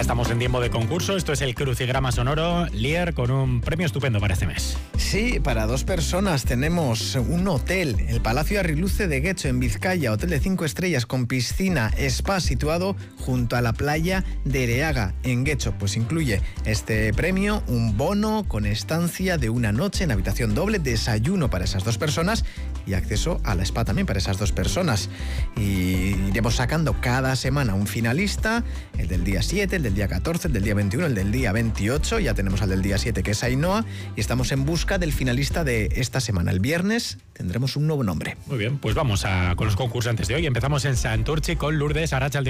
estamos en tiempo de concurso. Esto es el Crucigrama Sonoro. Lier, con un premio estupendo para este mes. Sí, para 2 personas tenemos un hotel, el Palacio Arriluce de Getxo, en Vizcaya, hotel de 5 estrellas con piscina, spa situado junto a la playa de Ereaga, en Getxo. Pues incluye este premio, un bono con estancia de una noche en habitación doble, desayuno para esas 2 personas y acceso a la spa también para esas 2 personas. Y iremos sacando cada semana un finalista, el del día 7, el del día 14, el del día 21, el del día 28. Ya tenemos al del día 7, que es Ainhoa, y estamos en busca del finalista de esta semana. El viernes tendremos un nuevo nombre. Muy bien, pues vamos con los concursantes de hoy. Empezamos en Santurtzi con Lourdes Arratsaldeon.